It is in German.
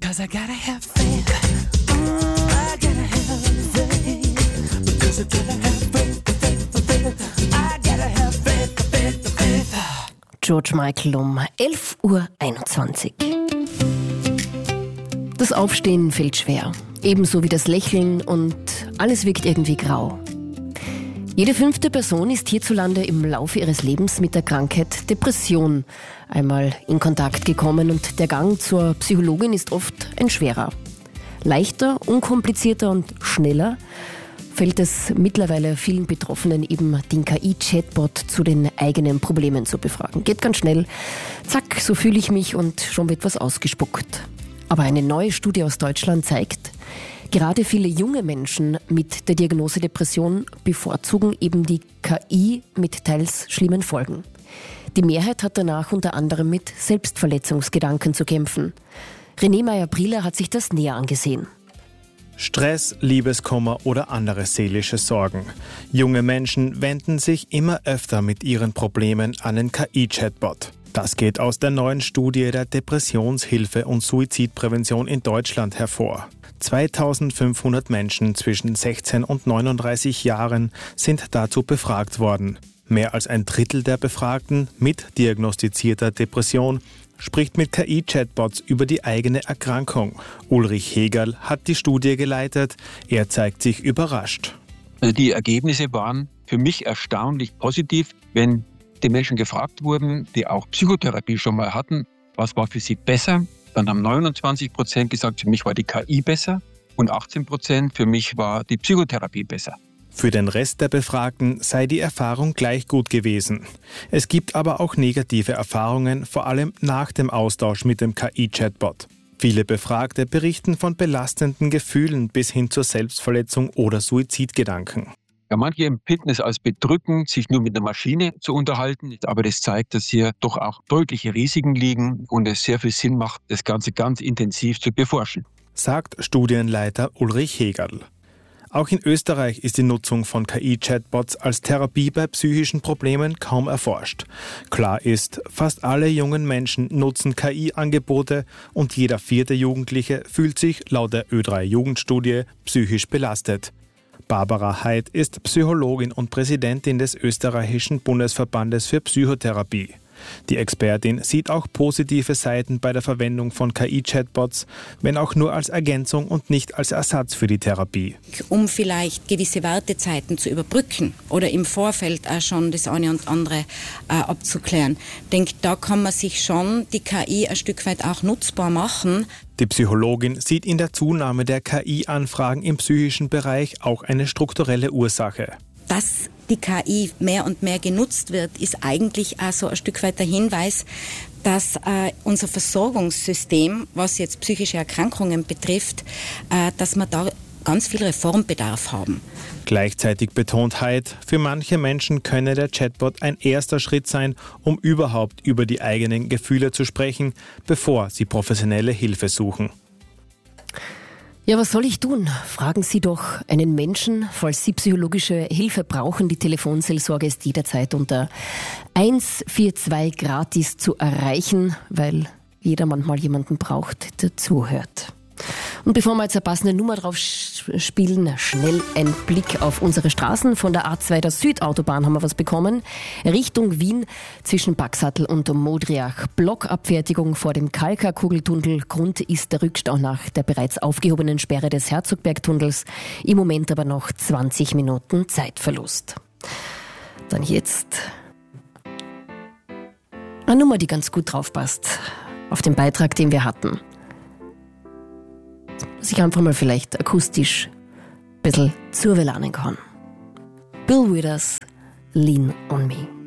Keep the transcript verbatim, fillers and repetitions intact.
Because I gotta have faith. Mm, I gotta have faith. Because I gotta have faith, faith, faith. I gotta have faith, faith, faith. George Michael um elf Uhr einundzwanzig. Das Aufstehen fällt schwer, ebenso wie das Lächeln, und alles wirkt irgendwie grau. Jede fünfte Person ist hierzulande im Laufe ihres Lebens mit der Krankheit Depression einmal in Kontakt gekommen, und der Gang zur Psychologin ist oft ein schwerer. Leichter, unkomplizierter und schneller fällt es mittlerweile vielen Betroffenen eben, den K I-Chatbot zu den eigenen Problemen zu befragen. Geht ganz schnell, zack, so fühle ich mich, und schon wird was ausgespuckt. Aber eine neue Studie aus Deutschland zeigt, gerade viele junge Menschen mit der Diagnose Depression bevorzugen eben die K I mit teils schlimmen Folgen. Die Mehrheit hat danach unter anderem mit Selbstverletzungsgedanken zu kämpfen. René Meyer-Brieler hat sich das näher angesehen. Stress, Liebeskummer oder andere seelische Sorgen. Junge Menschen wenden sich immer öfter mit ihren Problemen an den K I-Chatbot. Das geht aus der neuen Studie der Depressionshilfe und Suizidprävention in Deutschland hervor. zweitausendfünfhundert Menschen zwischen sechzehn und neununddreißig Jahren sind dazu befragt worden. Mehr als ein Drittel der Befragten mit diagnostizierter Depression spricht mit K I-Chatbots über die eigene Erkrankung. Ulrich Hegerl hat die Studie geleitet. Er zeigt sich überrascht. Also die Ergebnisse waren für mich erstaunlich positiv, wenn die Menschen gefragt wurden, die auch Psychotherapie schon mal hatten, was war für sie besser. Dann haben neunundzwanzig Prozent gesagt, für mich war die K I besser, und achtzehn Prozent für mich war die Psychotherapie besser. Für den Rest der Befragten sei die Erfahrung gleich gut gewesen. Es gibt aber auch negative Erfahrungen, vor allem nach dem Austausch mit dem K I-Chatbot. Viele Befragte berichten von belastenden Gefühlen bis hin zur Selbstverletzung oder Suizidgedanken. Ja, manche empfinden es als bedrückend, sich nur mit der Maschine zu unterhalten, aber das zeigt, dass hier doch auch deutliche Risiken liegen und es sehr viel Sinn macht, das Ganze ganz intensiv zu beforschen, sagt Studienleiter Ulrich Hegerl. Auch in Österreich ist die Nutzung von K I-Chatbots als Therapie bei psychischen Problemen kaum erforscht. Klar ist, fast alle jungen Menschen nutzen K I-Angebote, und jeder vierte Jugendliche fühlt sich laut der Ö drei Jugendstudie psychisch belastet. Barbara Heid ist Psychologin und Präsidentin des österreichischen Bundesverbandes für Psychotherapie. Die Expertin sieht auch positive Seiten bei der Verwendung von K I-Chatbots, wenn auch nur als Ergänzung und nicht als Ersatz für die Therapie. Um vielleicht gewisse Wartezeiten zu überbrücken oder im Vorfeld auch schon das eine und andere äh, abzuklären. Ich denke, da kann man sich schon die K I ein Stück weit auch nutzbar machen. Die Psychologin sieht in der Zunahme der K I-Anfragen im psychischen Bereich auch eine strukturelle Ursache. Dass die K I mehr und mehr genutzt wird, ist eigentlich auch so ein Stück weit der Hinweis, dass äh, unser Versorgungssystem, was jetzt psychische Erkrankungen betrifft, äh, dass wir da ganz viel Reformbedarf haben. Gleichzeitig betont Heid, für manche Menschen könne der Chatbot ein erster Schritt sein, um überhaupt über die eigenen Gefühle zu sprechen, bevor sie professionelle Hilfe suchen. Ja, was soll ich tun? Fragen Sie doch einen Menschen, falls Sie psychologische Hilfe brauchen. Die Telefonseelsorge ist jederzeit unter eins vier zwei gratis zu erreichen, weil jeder manchmal jemanden braucht, der zuhört. Und bevor wir jetzt eine passende Nummer drauf spielen, schnell ein Blick auf unsere Straßen. Von der A zwei der Südautobahn haben wir was bekommen. Richtung Wien zwischen Baxattel und Modriach. Blockabfertigung vor dem Kalka-Kugeltunnel. Grund ist der Rückstau nach der bereits aufgehobenen Sperre des Herzogbergtunnels. Im Moment aber noch zwanzig Minuten Zeitverlust. Dann jetzt eine Nummer, die ganz gut draufpasst auf den Beitrag, den wir hatten. Sich einfach mal vielleicht akustisch ein bisschen zurverlernen kann. Bill Withers, Lean on Me.